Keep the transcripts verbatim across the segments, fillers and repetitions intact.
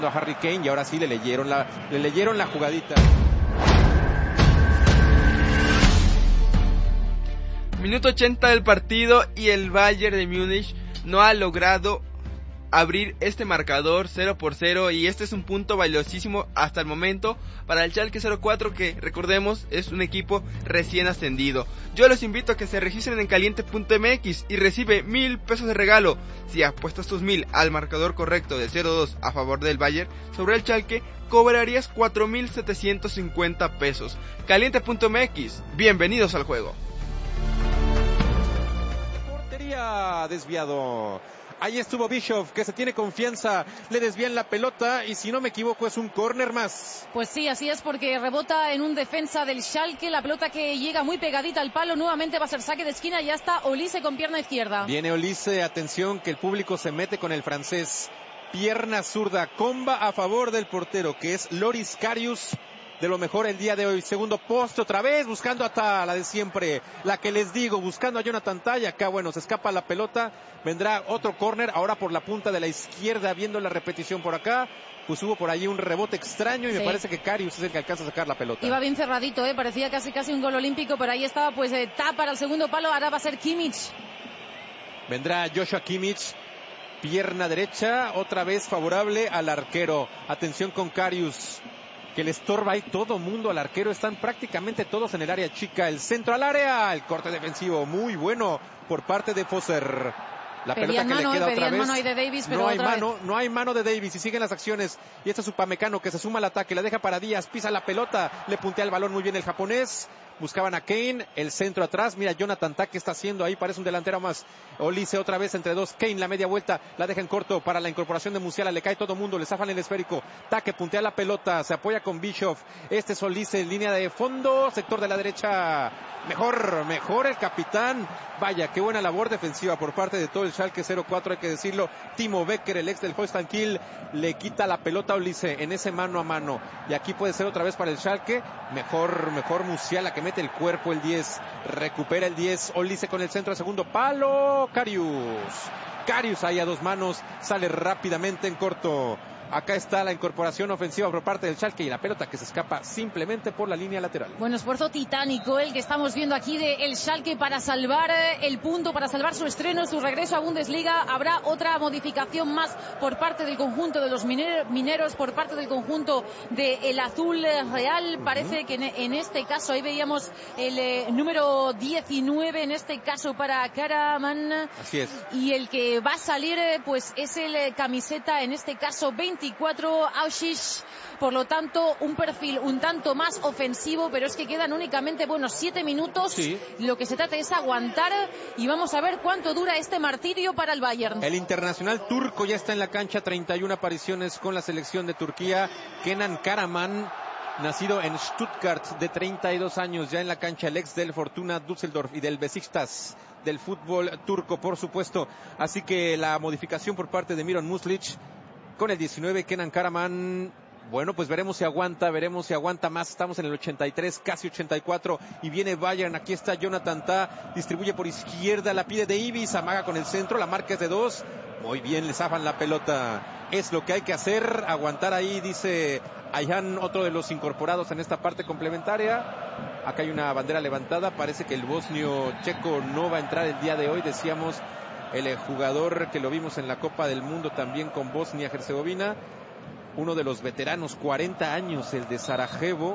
a Harry Kane y ahora sí le leyeron la, le leyeron la jugadita. Minuto ochenta del partido y el Bayern de Múnich no ha logrado abrir este marcador cero por cero, y este es un punto valiosísimo hasta el momento para el Schalke cero cuatro, que recordemos es un equipo recién ascendido. Yo los invito a que se registren en caliente punto m x y recibe mil pesos de regalo si apuestas tus mil al marcador correcto de cero dos a favor del Bayern sobre el Schalke. Cobrarías cuatro mil setecientos cincuenta pesos. caliente punto m x, bienvenidos al juego. Portería desviado. Ahí estuvo Bischoff, que se tiene confianza, le desvían la pelota y si no me equivoco es un córner más. Pues sí, así es, porque rebota en un defensa del Schalke, la pelota que llega muy pegadita al palo, nuevamente va a ser saque de esquina, ya está Olise con pierna izquierda. Viene Olise, atención que el público se mete con el francés, pierna zurda, comba a favor del portero, que es Loris Karius. De lo mejor el día de hoy, segundo poste otra vez, buscando hasta la de siempre, la que les digo, buscando a Jonathan Tah, y acá bueno, se escapa la pelota, vendrá otro córner, ahora por la punta de la izquierda, viendo la repetición por acá, pues hubo por ahí un rebote extraño y sí, me parece que Karius es el que alcanza a sacar la pelota. Iba bien cerradito, eh, parecía casi casi un gol olímpico, pero ahí estaba pues eh, Tah para el segundo palo, ahora va a ser Kimmich. Vendrá Joshua Kimmich, pierna derecha, otra vez favorable al arquero, atención con Karius, que le estorba ahí todo mundo al arquero, están prácticamente todos en el área chica, el centro al área, el corte defensivo muy bueno por parte de Foser. La pedían pelota que mano, le queda pedían otra vez. Mano ahí de Davis, pero no hay otra mano, vez. no hay mano de Davis y siguen las acciones. Y este es Upamecano que se suma al ataque, la deja para Díaz, pisa la pelota, le puntea el balón muy bien el japonés. Buscaban a Kane, el centro atrás, mira Jonathan Tah que está haciendo ahí, parece un delantero más. Olise otra vez entre dos, Kane la media vuelta, la deja en corto para la incorporación de Musiala, le cae todo mundo, le zafan el esférico. Tah que puntea la pelota, se apoya con Bischoff, este es Olise, línea de fondo, sector de la derecha, mejor, mejor el capitán. Vaya, qué buena labor defensiva por parte de todo el Schalke cero cuatro, hay que decirlo. Timo Becker, el ex del Holstein Kiel, le quita la pelota a Olise en ese mano a mano. Y aquí puede ser otra vez para el Schalke. Mejor, mejor Musiala que mete el cuerpo, el diez. Recupera el diez. Olise con el centro al segundo palo. Karius. Karius ahí a dos manos. Sale rápidamente en corto. Acá está la incorporación ofensiva por parte del Schalke y la pelota que se escapa simplemente por la línea lateral. Bueno, esfuerzo titánico el que estamos viendo aquí de el Schalke para salvar el punto, para salvar su estreno, su regreso a Bundesliga. Habrá otra modificación más por parte del conjunto de los mineros, por parte del conjunto del Azul Real. Parece que en este caso, ahí veíamos el eh, número diecinueve, en este caso para Karaman. Así es. Y el que va a salir, pues es el eh, camiseta, en este caso veinticuatro, Auschwitz. Por lo tanto, un perfil un tanto más ofensivo, pero es que quedan únicamente, bueno, siete minutos. Sí. Lo que se trata es aguantar y vamos a ver cuánto dura este martirio para el Bayern. El internacional turco ya está en la cancha, treinta y una apariciones con la selección de Turquía. Kenan Karaman, nacido en Stuttgart, de treinta y dos años, ya en la cancha, el ex del Fortuna Düsseldorf y del Besiktas, del fútbol turco, por supuesto. Así que la modificación por parte de Miron Muslic con el diecinueve, Kenan Karaman. Bueno, pues veremos si aguanta, veremos si aguanta más. Estamos en el ochenta y tres, casi ochenta y cuatro. Y viene Bayern, aquí está Jonathan Tah. Distribuye por izquierda, la pide de Ibis, amaga con el centro, la marca es de dos. Muy bien, le zafan la pelota. Es lo que hay que hacer, aguantar ahí, dice Ayhan, otro de los incorporados en esta parte complementaria. Acá hay una bandera levantada, parece que el bosnio checo no va a entrar el día de hoy, decíamos. El jugador que lo vimos en la Copa del Mundo también con Bosnia-Herzegovina, uno de los veteranos, cuarenta años, el de Sarajevo,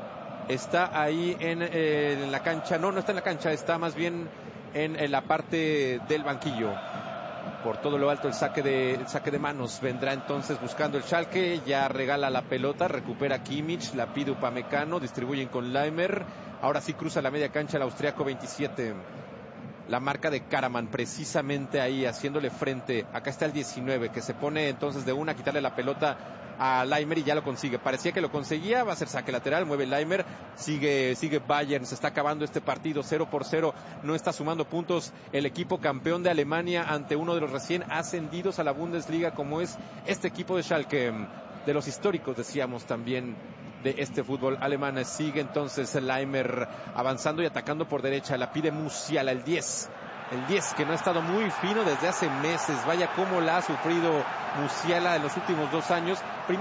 está ahí en, eh, en la cancha, no, no está en la cancha, está más bien en, en la parte del banquillo. Por todo lo alto el saque de el saque de manos, vendrá entonces buscando el Schalke, ya regala la pelota, recupera Kimmich, la pide Upamecano, distribuyen con Leimer, ahora sí cruza la media cancha el austriaco veintisiete. La marca de Karaman precisamente ahí haciéndole frente. Acá está el diecinueve que se pone entonces de una a quitarle la pelota a Leimer y ya lo consigue. Parecía que lo conseguía, va a ser saque lateral, mueve Leimer, sigue sigue Bayern, se está acabando este partido cero por cero, no está sumando puntos el equipo campeón de Alemania ante uno de los recién ascendidos a la Bundesliga como es este equipo de Schalke, de los históricos decíamos también de este fútbol alemán. Sigue entonces Leimer avanzando y atacando por derecha, la pide Musiala, el diez, el diez que no ha estado muy fino desde hace meses. Vaya cómo la ha sufrido Musiala en los últimos dos años. Primero